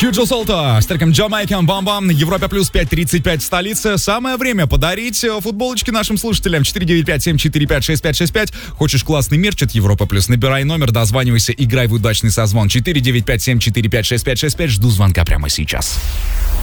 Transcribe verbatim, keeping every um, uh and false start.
Хьюджо Солто с треком Джамайкан Бам-Бам на Европе плюс пять тридцать пять в столице. Самое время подарить футболочки нашим слушателям. четыре девять пять семь четыре пять шесть пять шесть пять. Хочешь классный мерч от Европа плюс? Набирай номер, дозванивайся, играй в удачный созвон. четыре девять пять семь четыре пять шесть пять шесть пять. Жду звонка прямо сейчас.